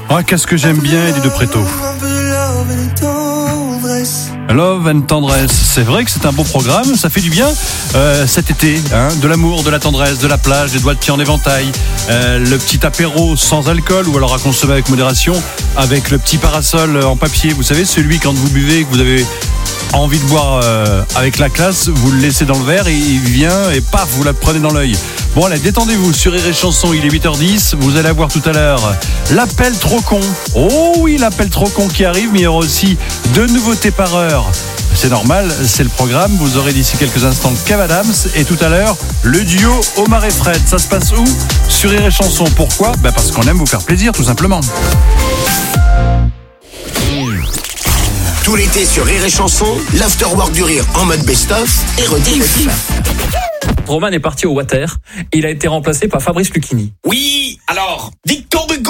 Ah, qu'est-ce que j'aime bien Eddie de Pretto. Love and Tendresse, c'est vrai que c'est un beau programme, ça fait du bien cet été, hein, de l'amour, de la tendresse, de la plage, des doigts de pied en éventail, le petit apéro sans alcool ou alors à consommer avec modération, avec le petit parasol en papier, vous savez, celui quand vous buvez, que vous avez envie de boire avec la classe, vous le laissez dans le verre et il vient et paf, vous la prenez dans l'œil. Bon allez, détendez-vous sur Rire et Chanson, il est 8h10, vous allez avoir tout à l'heure l'appel trop con. Oh oui, l'appel trop con qui arrive, mais il y aura aussi 2 nouveautés par heure. C'est normal, c'est le programme, vous aurez d'ici quelques instants Kev Adams et tout à l'heure le duo Omar et Fred. Ça se passe où? Sur Rire et Chanson. Pourquoi? Parce qu'on aime vous faire plaisir tout simplement. Tout l'été sur Rire et Chanson, l'afterwork du rire en mode best-of et rediff. Roman est parti au water et il a été remplacé par Fabrice Lucchini. Oui, alors, Victor Hugo.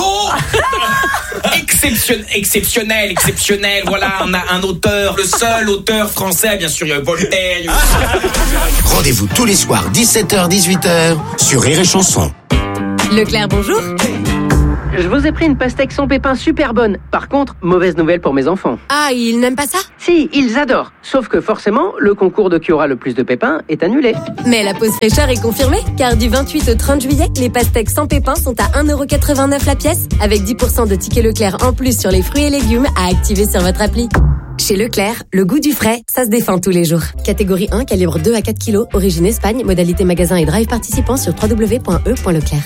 Exceptionnel. Voilà, on a un auteur, le seul auteur français, bien sûr, il y a Voltaire. Rendez-vous tous les soirs, 17h, 18h, sur Rire et Chanson. Leclerc, bonjour. Je vous ai pris une pastèque sans pépins super bonne. Par contre, mauvaise nouvelle pour mes enfants. Ah, ils n'aiment pas ça? Si, ils adorent. Sauf que forcément, le concours de qui aura le plus de pépins est annulé. Mais la pause fraîcheur est confirmée, car du 28 au 30 juillet, les pastèques sans pépins sont à 1,89€ la pièce, avec 10% de tickets Leclerc en plus sur les fruits et légumes à activer sur votre appli. Chez Leclerc, le goût du frais, ça se défend tous les jours. Catégorie 1, calibre 2 à 4 kg, origine Espagne, modalité magasin et drive participant sur www.e.leclerc.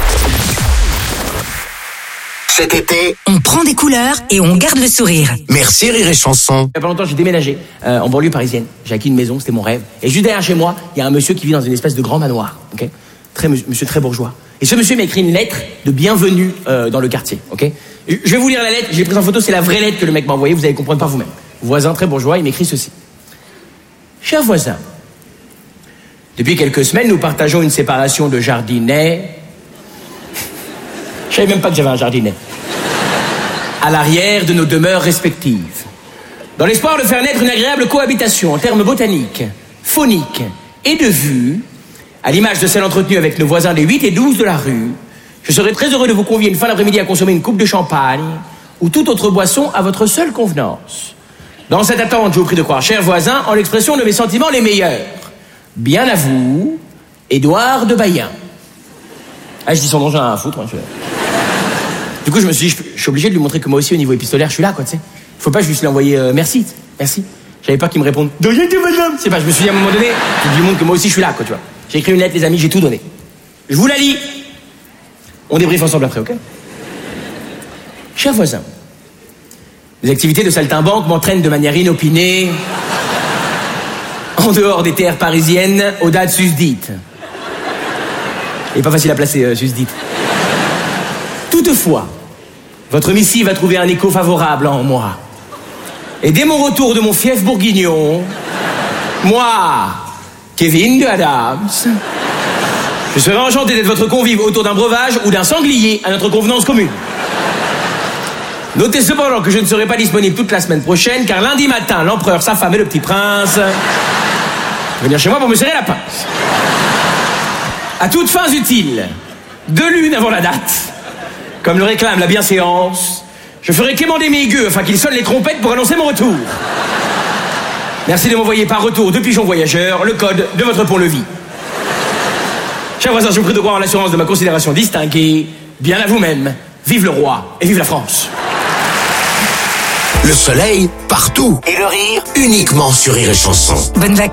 Cet été, on prend des couleurs et on garde le sourire. Merci Rire et Chanson. Il y a pas longtemps, j'ai déménagé en banlieue parisienne. J'ai acquis une maison, c'était mon rêve. Et juste derrière chez moi, il y a un monsieur qui vit dans une espèce de grand manoir. Ok, monsieur très bourgeois. Et ce monsieur m'a écrit une lettre de bienvenue dans le quartier. Ok, je vais vous lire la lettre. J'ai pris en photo, c'est la vraie lettre que le mec m'a envoyée. Vous allez comprendre par vous-même. Voisin très bourgeois, il m'écrit ceci. Cher voisin, depuis quelques semaines, nous partageons une séparation de jardinet. Je savais même pas que j'avais un jardinet. À l'arrière de nos demeures respectives. Dans l'espoir de faire naître une agréable cohabitation en termes botaniques, phoniques et de vue, à l'image de celle entretenue avec nos voisins des 8 et 12 de la rue, je serais très heureux de vous convier une fin d'après-midi à consommer une coupe de champagne ou toute autre boisson à votre seule convenance. Dans cette attente, je vous prie de croire, cher voisin, en l'expression de mes sentiments les meilleurs. Bien à vous, Édouard de Bayen. Ah, je dis son nom, j'en ai un à foutre. Hein, Du coup, je me suis dit, je suis obligé de lui montrer que moi aussi, au niveau épistolaire, je suis là, quoi, tu sais. Faut pas juste lui envoyer merci. J'avais peur qu'il me réponde de rien, madame. C'est pas, je me suis dit à un moment donné, je lui montre que moi aussi, je suis là, quoi, tu vois. J'ai écrit une lettre, les amis, j'ai tout donné. Je vous la lis. On débriefe ensemble après, ok? Cher voisin, les activités de saltimbanque m'entraînent de manière inopinée en dehors des terres parisiennes aux dates susdites. Il est pas facile à placer, susdite. Toutefois, votre missive a trouvé un écho favorable en moi. Et dès mon retour de mon fief bourguignon, moi, Kevin de Adams, je serai enchanté d'être votre convive autour d'un breuvage ou d'un sanglier à notre convenance commune. Notez cependant que je ne serai pas disponible toute la semaine prochaine, car lundi matin, l'empereur, sa femme et le petit prince vont venir chez moi pour me serrer la pince. À toutes fins utiles, 2 lunes avant la date, comme le réclame la bienséance, je ferai quémander mes gueux afin qu'ils sonnent les trompettes pour annoncer mon retour. Merci de m'envoyer par retour de pigeon voyageur le code de votre pont-levis. Cher voisin, je vous prie de croire en l'assurance de ma considération distinguée. Bien à vous-même. Vive le roi et vive la France. Le soleil, partout. Et le rire, uniquement sur Rire et Chanson. Bonnes vacances.